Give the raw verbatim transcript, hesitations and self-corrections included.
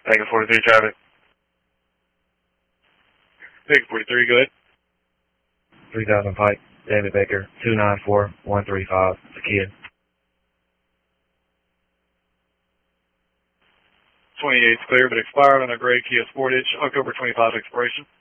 Taking forty-three traffic. Taking forty-three, go ahead. three thousand Pike, David Baker, two nine four one three five, it's a kid. twenty-eight's clear, but expired on a gray Kia Sportage, October twenty-fifth expiration.